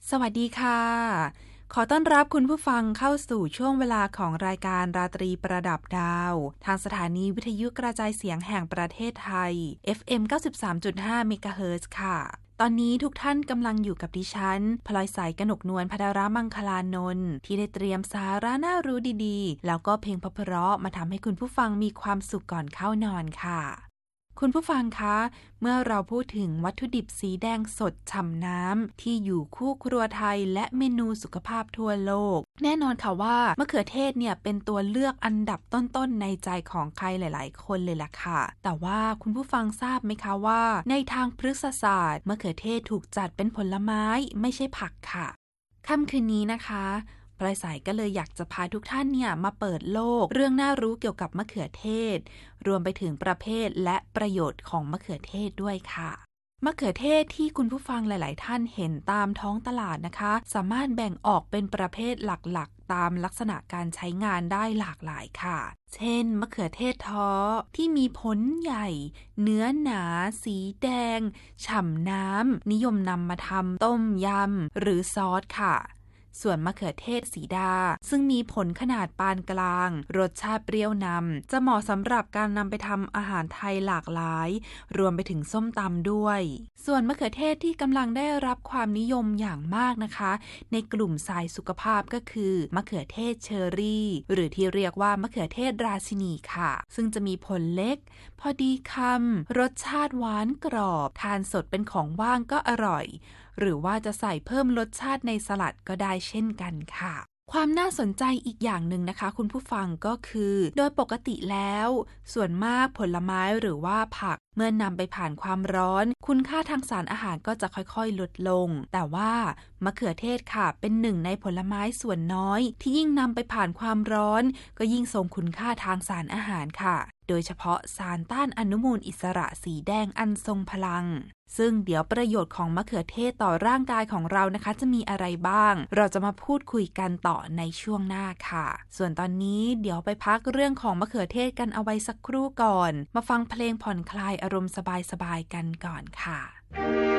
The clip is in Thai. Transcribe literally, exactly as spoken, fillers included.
สวัสดีค่ะขอต้อนรับคุณผู้ฟังเข้าสู่ช่วงเวลาของรายการราตรีประดับดาวทางสถานีวิทยุกระจายเสียงแห่งประเทศไทย เอฟ เอ็ม เก้าสิบสามจุดห้า เมกะเฮิรตซ์ค่ะตอนนี้ทุกท่านกำลังอยู่กับดิฉันพลอยสายกนกนวลภัทรมังคลานนท์ที่ได้เตรียมสาระน่ารู้ดีๆแล้วก็เพลงเพราะๆมาทำให้คุณผู้ฟังมีความสุขก่อนเข้านอนค่ะคุณผู้ฟังคะเมื่อเราพูดถึงวัตถุดิบสีแดงสดฉ่ำน้ำที่อยู่คู่ครัวไทยและเมนูสุขภาพทั่วโลกแน่นอนค่ะว่ามะเขือเทศเนี่ยเป็นตัวเลือกอันดับต้นๆในใจของใครหลายๆคนเลยล่ะค่ะแต่ว่าคุณผู้ฟังทราบไหมคะว่าในทางพฤกษศาสตร์มะเขือเทศถูกจัดเป็นผลไม้ไม่ใช่ผักค่ะค่ำคืนนี้นะคะปลายสายก็เลยอยากจะพาทุกท่านเนี่ยมาเปิดโลกเรื่องน่ารู้เกี่ยวกับมะเขือเทศรวมไปถึงประเภทและประโยชน์ของมะเขือเทศด้วยค่ะมะเขือเทศที่คุณผู้ฟังหลายๆท่านเห็นตามท้องตลาดนะคะสามารถแบ่งออกเป็นประเภทหลักๆตามลักษณะการใช้งานได้หลากหลายค่ะเช่นมะเขือเทศท้อที่มีผลใหญ่เนื้อหนาสีแดงฉ่ำน้ำนิยมนำมาทำต้มยำหรือซอสค่ะส่วนมะเขือเทศสีดาซึ่งมีผลขนาดปานกลางรสชาติเปรี้ยวนำจะเหมาะสำหรับการนำไปทำอาหารไทยหลากหลายรวมไปถึงส้มตำด้วยส่วนมะเขือเทศที่กำลังได้รับความนิยมอย่างมากนะคะในกลุ่มสายสุขภาพก็คือมะเขือเทศเชอรี่หรือที่เรียกว่ามะเขือเทศราชินีค่ะซึ่งจะมีผลเล็กพอดีคำรสชาติหวานกรอบทานสดเป็นของว่างก็อร่อยหรือว่าจะใส่เพิ่มรสชาติในสลัดก็ได้เช่นกันค่ะความน่าสนใจอีกอย่างหนึ่งนะคะคุณผู้ฟังก็คือโดยปกติแล้วส่วนมากผลไม้หรือว่าผักเมื่อนำไปผ่านความร้อนคุณค่าทางสารอาหารก็จะค่อยๆลดลงแต่ว่ามะเขือเทศค่ะเป็นหนึ่งในผลไม้ส่วนน้อยที่ยิ่งนำไปผ่านความร้อนก็ยิ่งทรงคุณค่าทางสารอาหารค่ะโดยเฉพาะสารต้านอนุมูลอิสระสีแดงอันทรงพลังซึ่งเดี๋ยวประโยชน์ของมะเขือเทศต่อร่างกายของเรานะคะจะมีอะไรบ้างเราจะมาพูดคุยกันต่อในช่วงหน้าค่ะส่วนตอนนี้เดี๋ยวไปพักเรื่องของมะเขือเทศกันเอาไว้สักครู่ก่อนมาฟังเพลงผ่อนคลายอารมณ์สบายๆกันก่อนค่ะ